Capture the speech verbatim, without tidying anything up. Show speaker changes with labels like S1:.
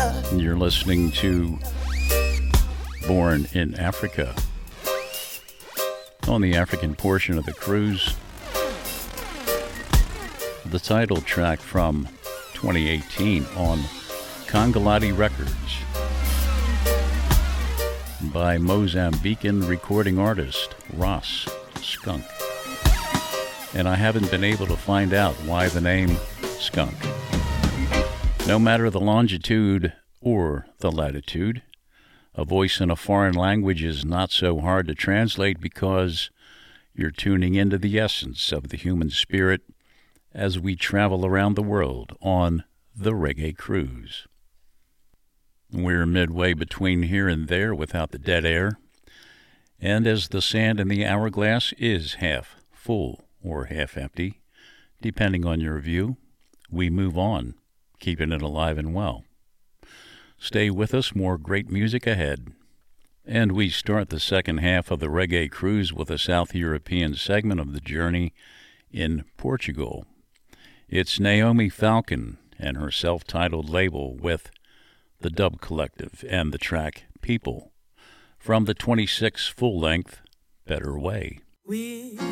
S1: You're listening to Born in Africa. On the African portion of the cruise, the title track from twenty eighteen on Congolati Records by Mozambican recording artist Ross Skunk. And I haven't been able to find out why the name Skunk. No matter the longitude or the latitude, a voice in a foreign language is not so hard to translate because you're tuning into the essence of the human spirit as we travel around the world on the Reggae Cruise. We're midway between here and there without the dead air, and as the sand in the hourglass is half full or half empty, depending on your view, we move on, keeping it alive and well. Stay with us, more great music ahead. And we start the second half of the Reggae Cruise with a South European segment of the journey in Portugal. It's Naomi Falcon and her self-titled label with the Dub Collective and the track People from the twenty-six full-length Better Way.
S2: We